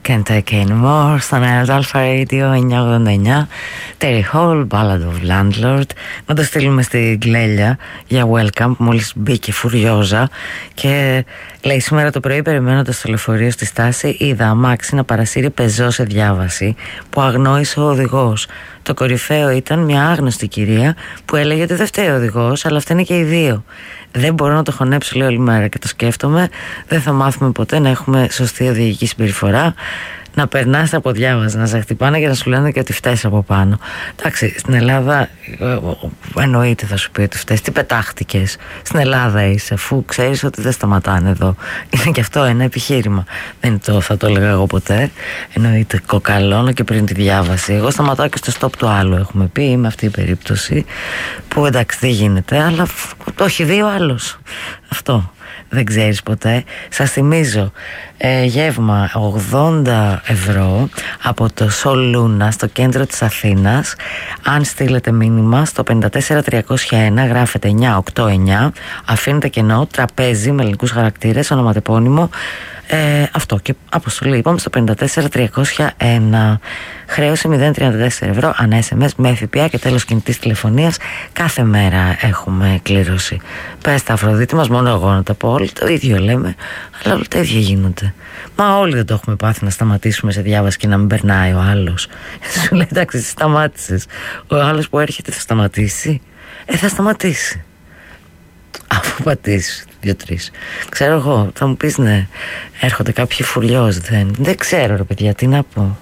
Can't Take Anymore στον Alpha Radio 989. Terry Hall, Ballad of Landlord. Να το στείλουμε στην Γκλέλια για welcome που μόλις μπήκε φουριόζα και λέει: σήμερα το πρωί περιμένοντας το λεωφορείο στη στάση είδα αμάξι να παρασύρει πεζό σε διάβαση που αγνόησε ο οδηγός. Το κορυφαίο ήταν μια άγνωστη κυρία που έλεγε ότι δεν φταίει ο οδηγός, αλλά φταίνε και οι δύο. Δεν μπορώ να το χωνέψω, λέει, όλη μέρα και το σκέφτομαι. Δεν θα μάθουμε ποτέ να έχουμε σωστή οδηγική συμπεριφορά. Να περνάς από διάβαση, να σε χτυπάνε και να σου λένε και ότι φταίς από πάνω. Εντάξει, στην Ελλάδα εννοείται θα σου πει ότι φταίς. Τι πετάχτηκες? Στην Ελλάδα είσαι, αφού ξέρεις ότι δεν σταματάνε εδώ. Είναι και αυτό ένα επιχείρημα. Δεν θα το έλεγα εγώ ποτέ. Εννοείται κοκαλώνω και πριν τη διάβαση. Εγώ σταματάω και στο stop του άλλου, έχουμε πει. Είμαι αυτή η περίπτωση που εντάξει δεν γίνεται, αλλά το έχει δει ο άλλος. Αυτό. Δεν ξέρεις ποτέ. Σας θυμίζω γεύμα 80 ευρώ από το Sol Luna στο κέντρο της Αθήνας. Αν στείλετε μήνυμα στο 54301, γράφετε 989, αφήνετε κενό, τραπέζι με ελληνικούς χαρακτήρες, ονοματεπώνυμο, αυτό και αποστολή είπαμε στο 54301. Χρέωση 0,34 ευρώ ανά SMS με ΦΠΑ και τέλος κινητής τηλεφωνίας. Κάθε μέρα έχουμε κλήρωση. Πες τα Αφροδίτη μας, μόνο εγώ να τα πω. Όλοι το ίδιο λέμε, αλλά όλα τα ίδια γίνονται. Μα όλοι δεν το έχουμε πάθει να σταματήσουμε σε διάβαση και να μην περνάει ο άλλος. Σου λέει εντάξει, εσύ σταμάτησες. Ο άλλος που έρχεται θα σταματήσει. Θα σταματήσει. Αφού πατήσεις 2-3. Ξέρω εγώ, θα μου πεις ναι, έρχονται κάποιοι φουριός. Δεν ξέρω ρε παιδιά, τι να πω.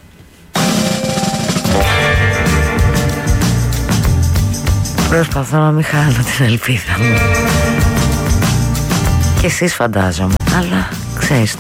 Προσπαθώ να μην χάνω την ελπίδα μου. Και εσείς φαντάζομαι. Αλλά ξέρεις,